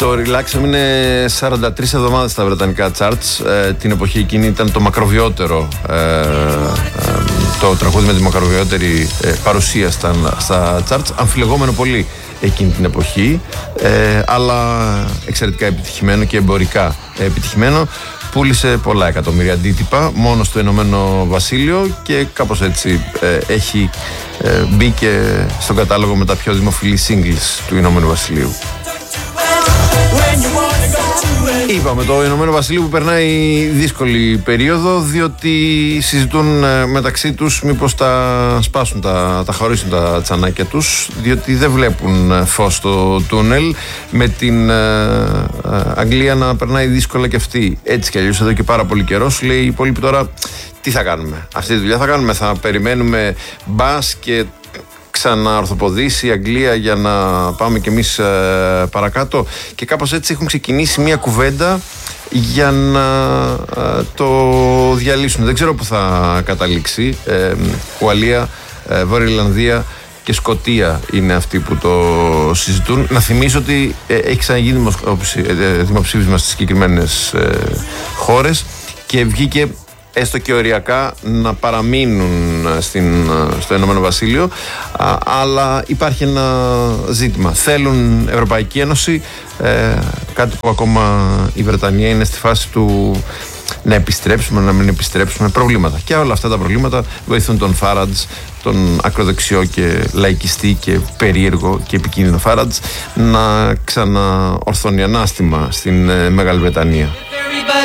Το Relax έμεινε 43 εβδομάδες στα βρετανικά charts. Την εποχή εκείνη ήταν το μακροβιότερο, το τραγούδι με τη μακροβιότερη παρουσία στα charts. Αμφιλεγόμενο πολύ εκείνη την εποχή, αλλά εξαιρετικά επιτυχημένο και εμπορικά επιτυχημένο. Πούλησε πολλά εκατομμύρια αντίτυπα μόνο στο Ηνωμένο Βασίλειο και κάπως έτσι έχει μπει και στον κατάλογο με τα πιο δημοφιλή singles του Ηνωμένου Βασιλείου. Είπαμε το Ηνωμένο Βασίλειο που περνάει δύσκολη περίοδο, διότι συζητούν μεταξύ τους μήπως τα σπάσουν, τα χωρίσουν τα τσανάκια τους, διότι δεν βλέπουν φως στο τούνελ, με την Αγγλία να περνάει δύσκολα και αυτή. Έτσι κι αλλιώς εδώ και πάρα πολύ καιρό σου λέει οι υπόλοιποι τώρα τι θα κάνουμε, αυτή τη δουλειά θα κάνουμε, θα περιμένουμε μπας και ξαναορθοποδήσει η Αγγλία για να πάμε κι εμείς παρακάτω, και κάπως έτσι έχουν ξεκινήσει μια κουβέντα για να το διαλύσουν. Δεν ξέρω που θα καταλήξει. Ουαλία, Βόρεια Ιρλανδία και Σκωτία είναι αυτοί που το συζητούν. Να θυμίσω ότι έχει ξαναγίνει δημοψήφισμα στις συγκεκριμένες χώρες και βγήκε έστω και οριακά να παραμείνουν στο Ηνωμένο Βασίλειο, αλλά υπάρχει ένα ζήτημα. Θέλουν Ευρωπαϊκή Ένωση, κάτι που ακόμα η Βρετανία είναι στη φάση του να επιστρέψουμε, να μην επιστρέψουμε, προβλήματα. Και όλα αυτά τα προβλήματα βοηθούν τον Φάραντζ, τον ακροδεξιό και λαϊκιστή και περίεργο και επικίνδυνο Φάραντζ, να ξαναορθώνει ανάστημα στην Μεγάλη Βρετανία.